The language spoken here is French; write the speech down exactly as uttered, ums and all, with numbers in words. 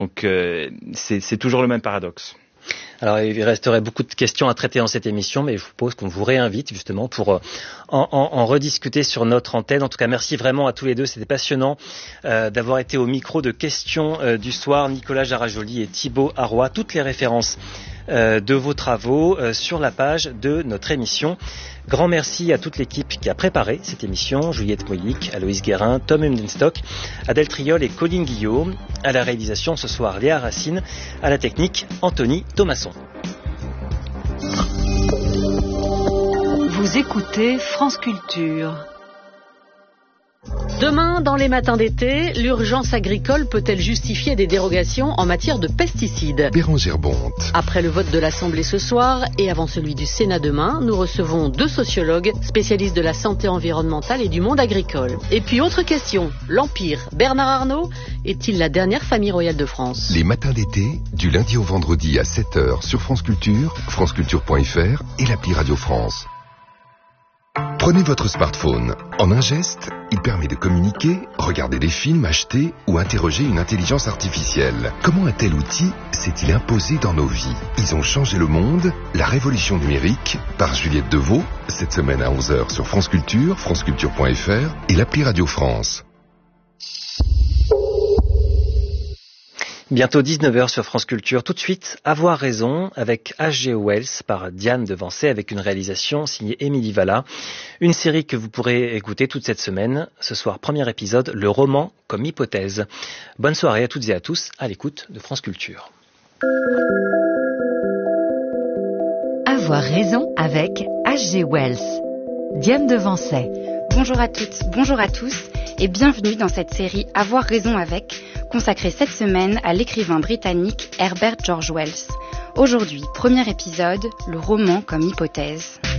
Donc euh, c'est, c'est toujours le même paradoxe. Alors il resterait beaucoup de questions à traiter dans cette émission, mais je vous propose qu'on vous réinvite justement pour en, en, en rediscuter sur notre antenne. En tout cas, merci vraiment à tous les deux, c'était passionnant euh, d'avoir été au micro de Questions euh, du soir. Nicolas Jarajoli et Thibaut Arroy, toutes les références euh, de vos travaux euh, sur la page de notre émission. Grand merci à toute l'équipe qui a préparé cette émission, Juliette Moïlic, Aloïs Guérin, Tom Humdenstock, Adèle Triol et Colline Guillaume. À la réalisation ce soir, Léa Racine, à la technique, Anthony Thomasson. Vous écoutez France Culture. Demain, dans les matins d'été, l'urgence agricole peut-elle justifier des dérogations en matière de pesticides ? Bérangère Bonte. Après le vote de l'Assemblée ce soir et avant celui du Sénat demain, nous recevons deux sociologues spécialistes de la santé environnementale et du monde agricole. Et puis autre question, l'Empire, Bernard Arnault, est-il la dernière famille royale de France ? Les matins d'été, du lundi au vendredi à sept heures sur France Culture, franceculture point f r et l'appli Radio France. Prenez votre smartphone. En un geste, il permet de communiquer, regarder des films, acheter ou interroger une intelligence artificielle. Comment un tel outil s'est-il imposé dans nos vies ? Ils ont changé le monde, la révolution numérique, par Juliette Deveau, cette semaine à onze heures sur France Culture, franceculture point f r et l'appli Radio France. Bientôt dix-neuf heures sur France Culture. Tout de suite, Avoir raison avec H G Wells par Diane Devancey avec une réalisation signée Émilie Valla. Une série que vous pourrez écouter toute cette semaine. Ce soir, premier épisode, le roman comme hypothèse. Bonne soirée à toutes et à tous à l'écoute de France Culture. Avoir raison avec H G Wells. Diane Devancey. Bonjour à toutes, bonjour à tous et bienvenue dans cette série Avoir raison avec, consacrée cette semaine à l'écrivain britannique Herbert George Wells. Aujourd'hui, premier épisode, le roman comme hypothèse.